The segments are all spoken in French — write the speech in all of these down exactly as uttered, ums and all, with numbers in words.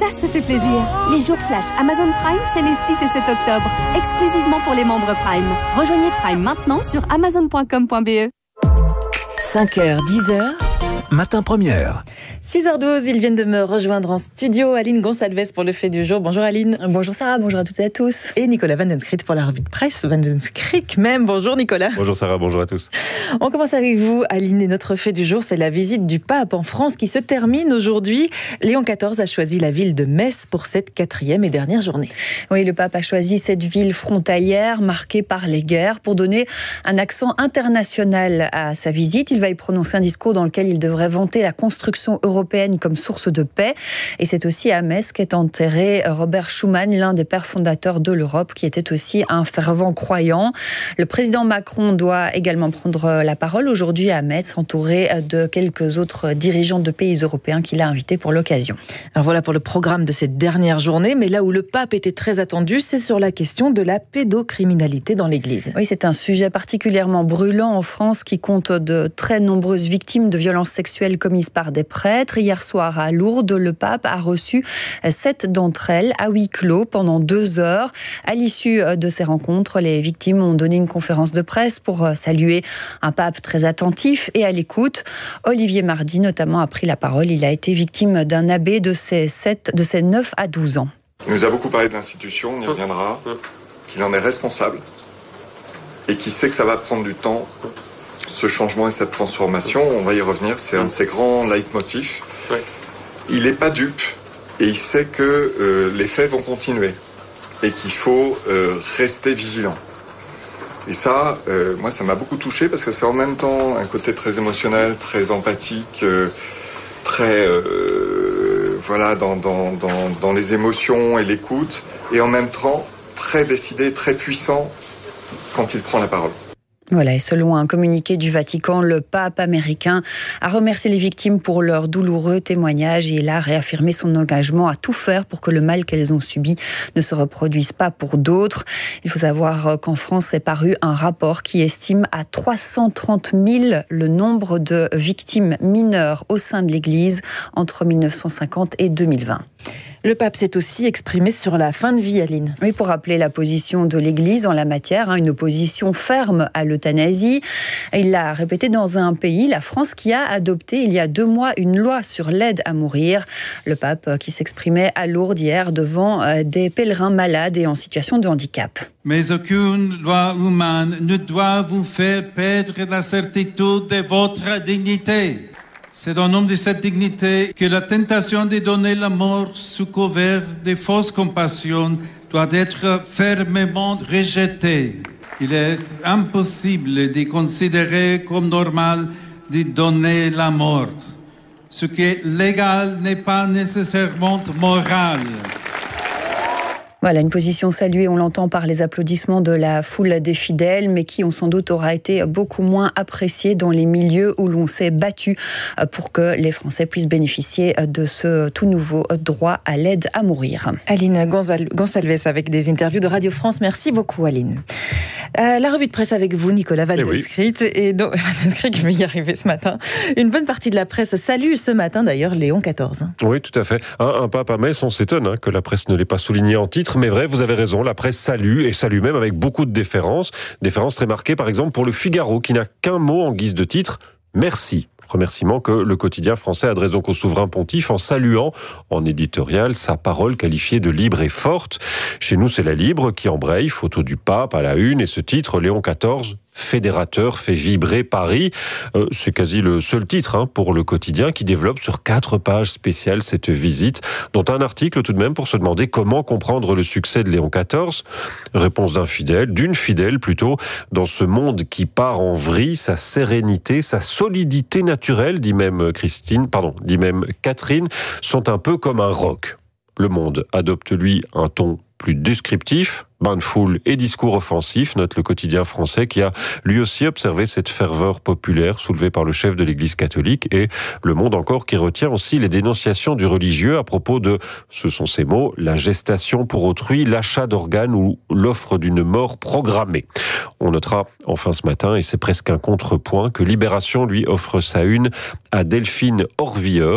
Ça, ça fait plaisir. Les jours flash Amazon Prime, c'est les six et sept octobre. Exclusivement pour les membres Prime. Rejoignez Prime maintenant sur amazon point com point b e. cinq heures, dix heures. Matin première. six heures douze, ils viennent de me rejoindre en studio. Aline Gonsalves pour le fait du jour. Bonjour Aline. Bonjour Sarah, bonjour à toutes et à tous. Et Nicolas Van Den Skrik pour la revue de presse. Van Den Skrik même. Bonjour Nicolas. Bonjour Sarah, bonjour à tous. On commence avec vous Aline et notre fait du jour, c'est la visite du pape en France qui se termine aujourd'hui. Léon quatorze a choisi la ville de Metz pour cette quatrième et dernière journée. Oui, le pape a choisi cette ville frontalière marquée par les guerres pour donner un accent international à sa visite. Il va y prononcer un discours dans lequel il devrait vanter la construction européenne comme source de paix. Et c'est aussi à Metz qu'est enterré Robert Schuman, l'un des pères fondateurs de l'Europe, qui était aussi un fervent croyant. Le président Macron doit également prendre la parole aujourd'hui à Metz, entouré de quelques autres dirigeants de pays européens qu'il a invités pour l'occasion. Alors voilà pour le programme de cette dernière journée, mais là où le pape était très attendu, c'est sur la question de la pédocriminalité dans l'Église. Oui, c'est un sujet particulièrement brûlant en France qui compte de très nombreuses victimes de violences sexuelles commises par des prêtres. Hier soir à Lourdes, le pape a reçu sept d'entre elles à huis clos pendant deux heures. À l'issue de ces rencontres, les victimes ont donné une conférence de presse pour saluer un pape très attentif et à l'écoute. Olivier Mardy notamment a pris la parole. Il a été victime d'un abbé de ses, sept, de ses neuf à douze ans. Il nous a beaucoup parlé de l'institution, on y reviendra, qu'il en est responsable et qu'il sait que ça va prendre du temps. Ce changement et cette transformation, on va y revenir, c'est un de ses grands leitmotifs. Oui. Il n'est pas dupe et il sait que euh, les faits vont continuer et qu'il faut euh, rester vigilant. Et ça, euh, moi, ça m'a beaucoup touché parce que c'est en même temps un côté très émotionnel, très empathique, euh, très euh, voilà dans, dans, dans, dans les émotions et l'écoute, et en même temps très décidé, très puissant quand il prend la parole. Voilà, et selon un communiqué du Vatican, le pape américain a remercié les victimes pour leur douloureux témoignage et il a réaffirmé son engagement à tout faire pour que le mal qu'elles ont subi ne se reproduise pas pour d'autres. Il faut savoir qu'en France est paru un rapport qui estime à trois cent trente mille le nombre de victimes mineures au sein de l'Église entre mille neuf cent cinquante et deux mille vingt. Le pape s'est aussi exprimé sur la fin de vie, Aline. Oui, pour rappeler la position de l'Église en la matière, hein, une opposition ferme à l'euthanasie. Il l'a répété dans un pays, la France, qui a adopté il y a deux mois une loi sur l'aide à mourir. Le pape qui s'exprimait à Lourdes hier devant des pèlerins malades et en situation de handicap. Mais aucune loi humaine ne doit vous faire perdre la certitude de votre dignité. C'est au nom de cette dignité que la tentation de donner la mort sous couvert de fausses compassions doit être fermement rejetée. Il est impossible de considérer comme normal de donner la mort. Ce qui est légal n'est pas nécessairement moral. Voilà, une position saluée, on l'entend par les applaudissements de la foule des fidèles, mais qui, on sans doute, aura été beaucoup moins appréciée dans les milieux où l'on s'est battu pour que les Français puissent bénéficier de ce tout nouveau droit à l'aide à mourir. Aline Gonsalves avec des interviews de Radio France. Merci beaucoup, Aline. Euh, la revue de presse avec vous, Nicolas Van Den Skrik. Et donc, Van Den Skrik, je vais y arriver ce matin. Une bonne partie de la presse salue ce matin, d'ailleurs, Léon quatorze. Oui, tout à fait. Un, un pape à Metz, on s'étonne hein, que la presse ne l'ait pas souligné en titre. Mais vrai, vous avez raison, la presse salue, et salue même avec beaucoup de déférence. Déférence très marquée, par exemple, pour le Figaro, qui n'a qu'un mot en guise de titre, merci. Remerciement que le quotidien français adresse donc au souverain pontife en saluant en éditorial sa parole qualifiée de libre et forte. Chez nous, c'est la Libre qui embraye, photo du pape à la une, et ce titre, Léon quatorze, fédérateur, fait vibrer Paris. Euh, c'est quasi le seul titre hein, pour le quotidien qui développe sur quatre pages spéciales cette visite, dont un article tout de même pour se demander comment comprendre le succès de Léon quatorze. Réponse d'un fidèle, d'une fidèle plutôt, dans ce monde qui part en vrille, sa sérénité, sa solidité naturelle, dit même Christine, pardon, dit même Catherine, sont un peu comme un roc. Le Monde adopte lui un ton plus descriptif, bain de foule et discours offensif, note le quotidien français qui a lui aussi observé cette ferveur populaire soulevée par le chef de l'Église catholique, et Le Monde encore qui retient aussi les dénonciations du religieux à propos de, ce sont ces mots, la gestation pour autrui, l'achat d'organes ou l'offre d'une mort programmée. On notera enfin ce matin, et c'est presque un contrepoint, que Libération lui offre sa une à Delphine Orvilleur,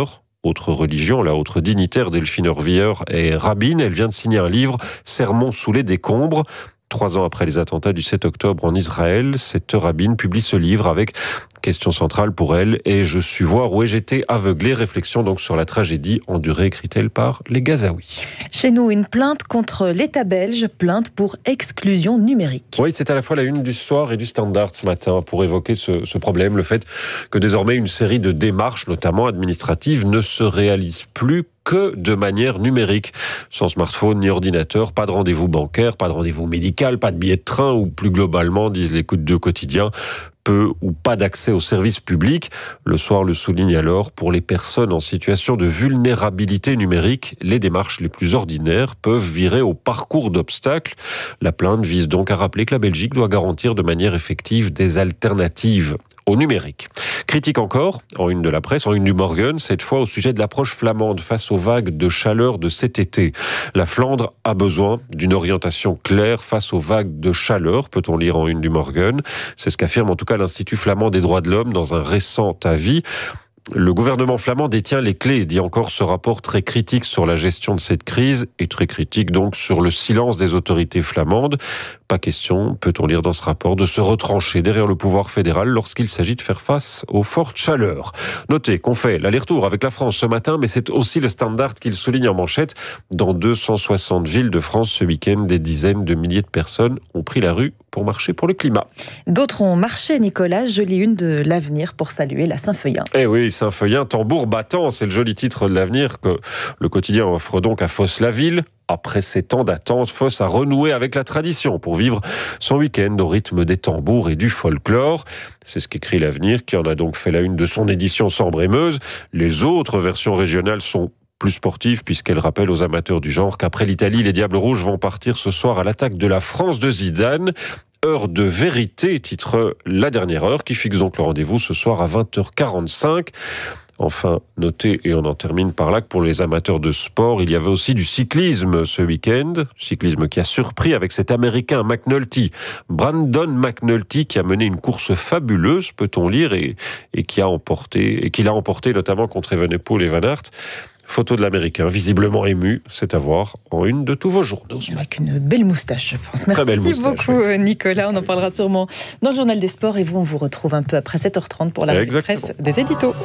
autre religion, la autre dignitaire Delphine Orvier est rabbine. Elle vient de signer un livre, Sermon sous les décombres. Trois ans après les attentats du sept octobre en Israël, cette rabbine publie ce livre avec question centrale pour elle « Et je suis voir où ai-je été aveuglée ?» Réflexion donc sur la tragédie endurée, écrit-elle, par les Gazaouis. Chez nous, une plainte contre l'État belge, plainte pour exclusion numérique. Oui, c'est à la fois la une du Soir et du Standard ce matin pour évoquer ce, ce problème, le fait que désormais une série de démarches, notamment administratives, ne se réalisent plus que de manière numérique. Sans smartphone ni ordinateur, pas de rendez-vous bancaire, pas de rendez-vous médical, pas de billet de train ou plus globalement, disent les coups de deux quotidiens, peu ou pas d'accès aux services publics. Le Soir le souligne alors, pour les personnes en situation de vulnérabilité numérique, les démarches les plus ordinaires peuvent virer au parcours d'obstacles. La plainte vise donc à rappeler que la Belgique doit garantir de manière effective des alternatives au numérique. Critique encore, en une de la presse, en une du Morgen, cette fois au sujet de l'approche flamande face aux vagues de chaleur de cet été. La Flandre a besoin d'une orientation claire face aux vagues de chaleur, peut-on lire en une du Morgen. C'est ce qu'affirme en tout cas l'Institut flamand des droits de l'homme dans un récent avis. Le gouvernement flamand détient les clés, dit encore ce rapport très critique sur la gestion de cette crise et très critique donc sur le silence des autorités flamandes. Pas question, peut-on lire dans ce rapport, de se retrancher derrière le pouvoir fédéral lorsqu'il s'agit de faire face aux fortes chaleurs. Notez qu'on fait l'aller-retour avec la France ce matin, mais c'est aussi le Standard qui le souligne en manchette. Dans deux cent soixante villes de France ce week-end, des dizaines de milliers de personnes ont pris la rue pour marcher pour le climat. D'autres ont marché, Nicolas. Jolie une de l'Avenir pour saluer la Saint-Feuillin. Eh oui, Saint-Feuillin, tambour battant, c'est le joli titre de l'Avenir que le quotidien offre donc à Fosse-la-Ville. Après ces temps d'attente, Fosse a renoué avec la tradition pour vivre son week-end au rythme des tambours et du folklore. C'est ce qu'écrit l'Avenir, qui en a donc fait la une de son édition Sambre-et-Meuse. Les autres versions régionales sont plus sportive puisqu'elle rappelle aux amateurs du genre qu'après l'Italie, les Diables Rouges vont partir ce soir à l'attaque de la France de Zidane. Heure de vérité, titre La Dernière Heure, qui fixe donc le rendez-vous ce soir à vingt heures quarante-cinq. Enfin, notez, et on en termine par là, que pour les amateurs de sport, il y avait aussi du cyclisme ce week-end. Cyclisme qui a surpris avec cet Américain McNulty, Brandon McNulty, qui a mené une course fabuleuse, peut-on lire, et, et qui a emporté, et qui l'a emporté notamment contre Evenepoel et Van Aert. Photo de l'Américain, visiblement ému, c'est à voir en une de tous vos journaux. Avec une belle moustache, je pense. Merci belle moustache, beaucoup, oui. Nicolas. On en parlera sûrement dans le Journal des Sports. Et vous, on vous retrouve un peu après sept heures trente pour la revue de presse des éditos.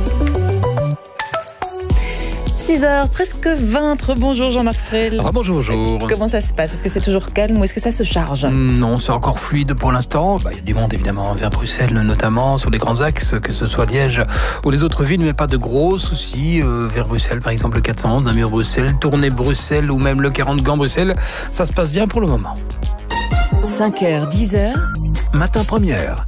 six heures, presque vingt. Bonjour Jean-Marc Strel. Ah, bonjour, bonjour. Comment ça se passe? Est-ce que c'est toujours calme ou est-ce que ça se charge? Non, c'est encore fluide pour l'instant. Bah, il y a du monde évidemment vers Bruxelles, notamment sur les grands axes, que ce soit Liège ou les autres villes, mais pas de gros soucis. Euh, vers Bruxelles, par exemple, le quatre cent onze, Namur-Bruxelles, Tournai-Bruxelles ou même le quarante Gand-Bruxelles. Ça se passe bien pour le moment. cinq heures, dix heures, matin première.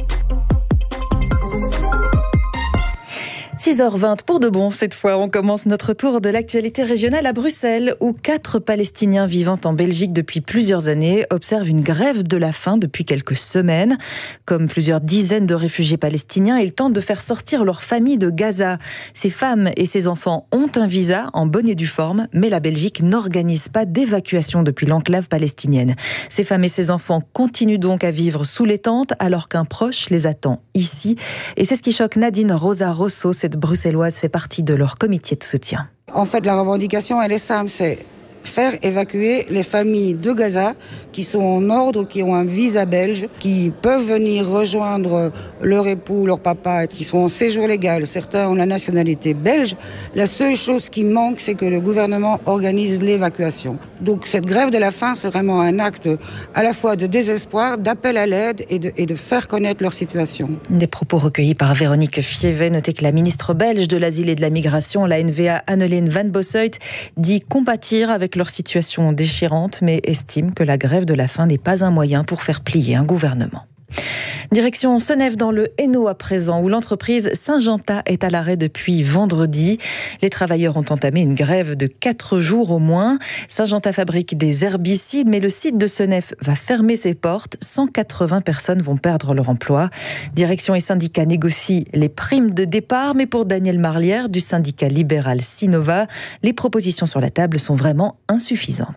six heures vingt pour de bon. Cette fois, on commence notre tour de l'actualité régionale à Bruxelles, où quatre Palestiniens vivant en Belgique depuis plusieurs années observent une grève de la faim depuis quelques semaines. Comme plusieurs dizaines de réfugiés palestiniens, ils tentent de faire sortir leur famille de Gaza. Ces femmes et ces enfants ont un visa en bonne et due forme, mais la Belgique n'organise pas d'évacuation depuis l'enclave palestinienne. Ces femmes et ces enfants continuent donc à vivre sous les tentes alors qu'un proche les attend ici. Et c'est ce qui choque Nadine Rosa Rosso. Cette bruxelloise fait partie de leur comité de soutien. En fait, la revendication, elle est simple, c'est faire évacuer les familles de Gaza qui sont en ordre, qui ont un visa belge, qui peuvent venir rejoindre leur époux, leur papa, qui sont en séjour légal. Certains ont la nationalité belge. La seule chose qui manque, c'est que le gouvernement organise l'évacuation. Donc cette grève de la faim, c'est vraiment un acte à la fois de désespoir, d'appel à l'aide et de, et de faire connaître leur situation. Des propos recueillis par Véronique Fievet. Notez que la ministre belge de l'Asile et de la Migration, la N V A Anneleen van Bossuyt, dit compatir avec leur situation déchirante, mais estime que la grève de la faim n'est pas un moyen pour faire plier un gouvernement. Direction Seneffe dans le Hainaut à présent, où l'entreprise Syngenta est à l'arrêt depuis vendredi. Les travailleurs ont entamé une grève de quatre jours au moins. Syngenta fabrique des herbicides, mais le site de Seneffe va fermer ses portes. cent quatre-vingts personnes vont perdre leur emploi. Direction et syndicats négocient les primes de départ, mais pour Daniel Marlière du syndicat libéral Sinova, les propositions sur la table sont vraiment insuffisantes.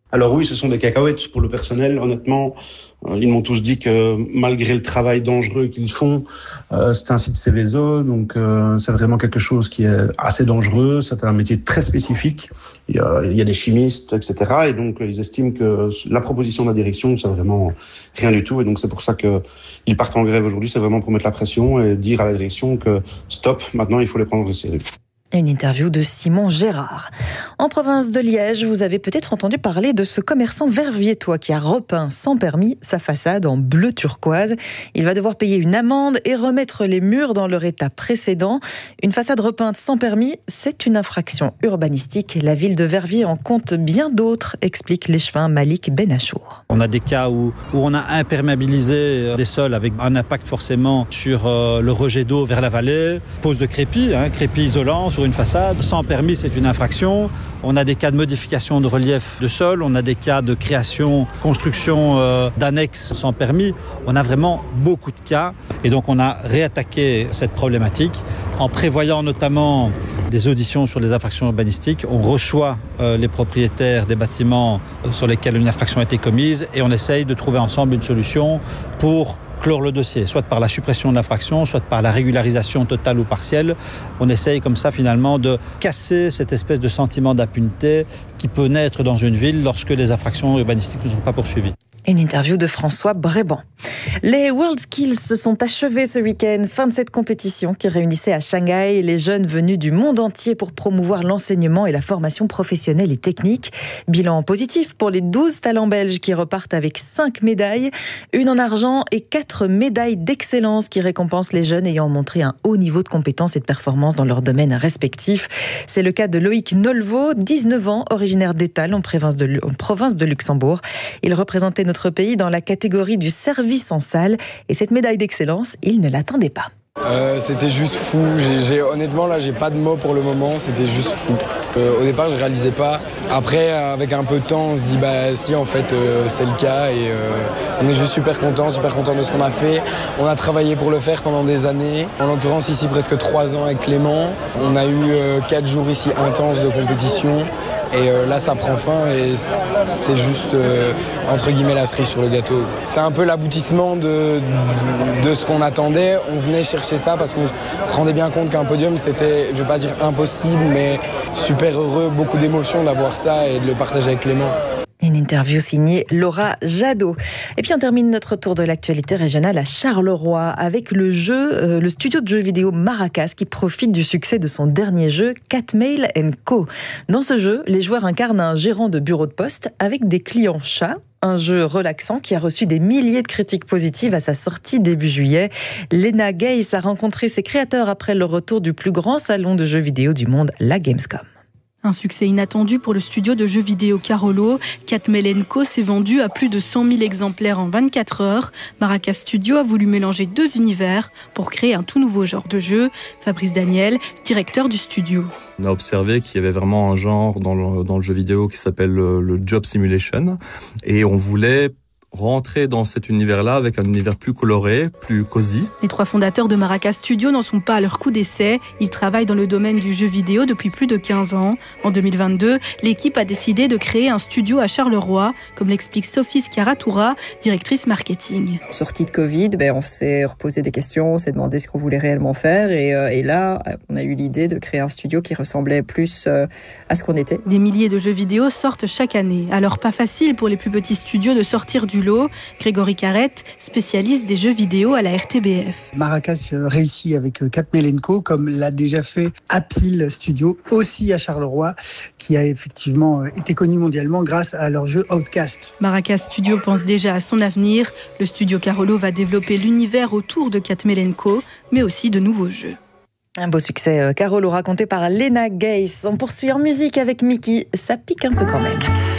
Alors oui, ce sont des cacahuètes pour le personnel. Honnêtement, ils m'ont tous dit que malgré le travail dangereux qu'ils font, euh, c'est un site Céveso, donc euh, c'est vraiment quelque chose qui est assez dangereux. C'est un métier très spécifique. Il y a, il y a des chimistes, et cetera. Et donc ils estiment que la proposition de la direction, c'est vraiment rien du tout. Et donc c'est pour ça que ils partent en grève aujourd'hui. C'est vraiment pour mettre la pression et dire à la direction que stop. Maintenant, il faut les prendre au sérieux. Une interview de Simon Gérard. En province de Liège, vous avez peut-être entendu parler de ce commerçant verviétois qui a repeint sans permis sa façade en bleu turquoise. Il va devoir payer une amende et remettre les murs dans leur état précédent. Une façade repeinte sans permis, c'est une infraction urbanistique. La ville de Verviers en compte bien d'autres, explique l'échevin Malik Benachour. On a des cas où, où on a imperméabilisé des sols avec un impact forcément sur euh, le rejet d'eau vers la vallée, pose de crépi, hein, crépi isolant sur une façade. Sans permis, c'est une infraction. On a des cas de modification de relief de sol, on a des cas de création, construction euh, d'annexes sans permis. On a vraiment beaucoup de cas et donc on a réattaqué cette problématique en prévoyant notamment des auditions sur les infractions urbanistiques. On reçoit euh, les propriétaires des bâtiments sur lesquels une infraction a été commise et on essaye de trouver ensemble une solution pour clore le dossier, soit par la suppression de l'infraction, soit par la régularisation totale ou partielle. On essaye comme ça finalement de casser cette espèce de sentiment d'impunité qui peut naître dans une ville lorsque les infractions urbanistiques ne sont pas poursuivies. Une interview de François Bréban. Les World Skills se sont achevés ce week-end. Fin de cette compétition qui réunissait à Shanghai les jeunes venus du monde entier pour promouvoir l'enseignement et la formation professionnelle et technique. Bilan positif pour les douze talents belges qui repartent avec cinq médailles, une en argent et quatre médailles d'excellence qui récompensent les jeunes ayant montré un haut niveau de compétences et de performance dans leurs domaines respectifs. C'est le cas de Loïc Nolvo, dix-neuf ans, originaire d'Étal en province de, en province de Luxembourg. Il représentait notre pays dans la catégorie du service en salle et cette médaille d'excellence, il ne l'attendait pas. Euh, c'était juste fou. J'ai, j'ai, honnêtement, là, j'ai pas de mots pour le moment. C'était juste fou. Euh, au départ, je réalisais pas. Après, avec un peu de temps, on se dit, bah si, en fait, euh, c'est le cas. Et euh, on est juste super content, super content de ce qu'on a fait. On a travaillé pour le faire pendant des années. En l'occurrence, ici, presque trois ans avec Clément. On a eu euh, quatre jours ici intenses de compétition. Et euh, là, ça prend fin et c'est juste, euh, entre guillemets, la cerise sur le gâteau. C'est un peu l'aboutissement de, de ce qu'on attendait. On venait chercher ça parce qu'on se rendait bien compte qu'un podium, c'était, je vais pas dire impossible, mais super heureux, beaucoup d'émotions d'avoir ça et de le partager avec Clément. Une interview signée Laura Jadot. Et puis on termine notre tour de l'actualité régionale à Charleroi avec le jeu, euh, le studio de jeux vidéo Maracas qui profite du succès de son dernier jeu Catmail and Co. Dans ce jeu, les joueurs incarnent un gérant de bureau de poste avec des clients chats. Un jeu relaxant qui a reçu des milliers de critiques positives à sa sortie début juillet. Lena Geiss a rencontré ses créateurs après le retour du plus grand salon de jeux vidéo du monde, la Gamescom. Un succès inattendu pour le studio de jeux vidéo Carolo. Catmail and Co s'est vendu à plus de cent mille exemplaires en vingt-quatre heures. Maracas Studio a voulu mélanger deux univers pour créer un tout nouveau genre de jeu. Fabrice Daniel, directeur du studio. On a observé qu'il y avait vraiment un genre dans le, dans le jeu vidéo qui s'appelle le, le job simulation et on voulait rentrer dans cet univers-là avec un univers plus coloré, plus cosy. Les trois fondateurs de Maracas Studio n'en sont pas à leur coup d'essai. Ils travaillent dans le domaine du jeu vidéo depuis plus de quinze ans. En deux mille vingt-deux, l'équipe a décidé de créer un studio à Charleroi, comme l'explique Sophie Scaratoura, directrice marketing. Sortie de Covid, ben on s'est reposé des questions, on s'est demandé ce qu'on voulait réellement faire et, euh, et là, on a eu l'idée de créer un studio qui ressemblait plus euh, à ce qu'on était. Des milliers de jeux vidéo sortent chaque année. Alors pas facile pour les plus petits studios de sortir du lot. Grégory Carrette, spécialiste des jeux vidéo à la R T B F. Maracas réussit avec Catmail and Co, comme l'a déjà fait Apple Studio, aussi à Charleroi, qui a effectivement été connu mondialement grâce à leur jeu Outcast. Maracas Studio pense déjà à son avenir. Le studio Carolo va développer l'univers autour de Catmail and Co, mais aussi de nouveaux jeux. Un beau succès, Carolo, raconté par Lena Geiss. On poursuit en musique avec Mickey. Ça pique un peu quand même.